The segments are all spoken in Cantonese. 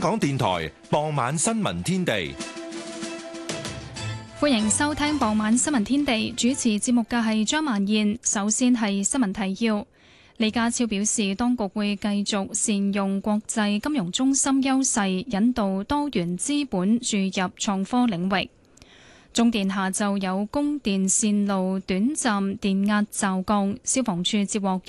港電台傍晚新聞天地， 歡迎收聽傍晚新聞天地。主持節目嘅係張曼燕。首先係新聞提要。李家超表示，當局會繼續善用國際金融中心優勢，引導多元資本注入創科領域。中電下晝有供電線路短暫電壓驟降，消防處接獲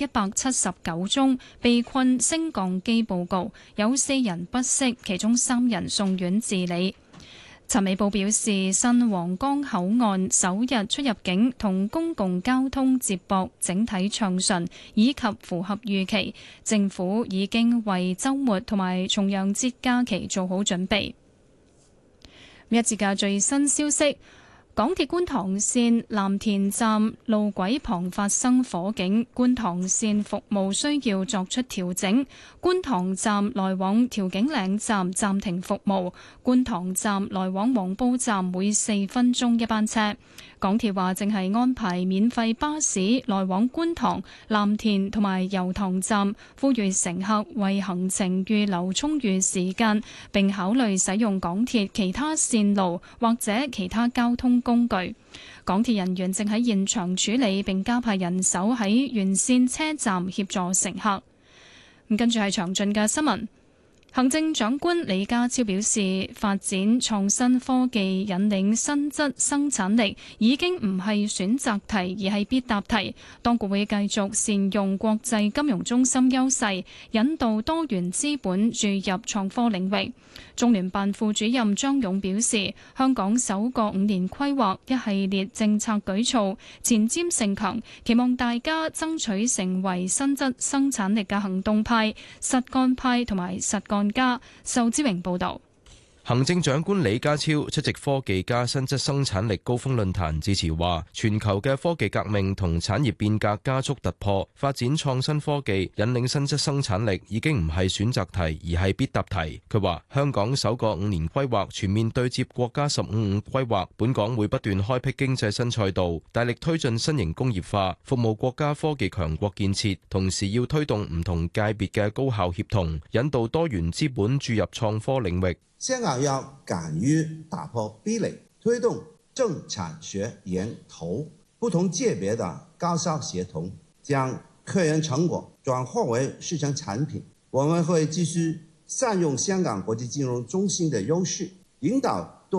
179宗被困升降機報告，有4人不適，其中3人送院治理。陳美寶表示，新皇崗口岸首日出入境同公共交通接駁整體暢順，以及符合預期。政府已經為週末同埋重陽節假期做好準備。一節嘅最新消息。港鐵觀塘線藍田站路軌旁發生火警，觀塘線服務需要作出調整。觀塘站來往調景嶺站暫停服務，觀塘站來往黃埔站每4分鐘一班車。港鐵話正係安排免費巴士來往觀塘、藍田同埋油塘站，呼籲乘客為行程預留充裕時間，並考慮使用港鐵其他線路或者其他交通工具。港鐵人員正喺現場處理，並加派人手喺沿線車站協助乘客。跟住係詳盡嘅新聞。行政長官李家超表示，發展創新科技引領新質生產力已經唔係選擇題，而係必答題。當局會繼續善用國際金融中心優勢，引導多元資本注入創科領域。中聯辦副主任張勇表示，香港首個5年規劃一系列政策舉措前瞻性強，期望大家爭取成為新質生產力嘅行動派、實幹派同埋實幹家。仇之榮報道。 行政長官李家超出席科技加新質生產力高峰論壇致辭話，全球嘅科技革命同產業變革加速突破，發展創新科技引領新質生產力已經唔係選擇題，而係必答題。佢話香港首個5年規劃全面對接國家15-5規劃，本港會不斷開闢經濟新賽道，大力推進新型工業化，服務國家科技強國建設，同時要推動唔同界別嘅高效協同，引導多元資本注入創科領域。 香港要敢於打破壁壘，推動政產學研投不同界別的高效協同，將科研成果轉化為市場產品。我們會繼續善用香港國際金融中心的優勢，引導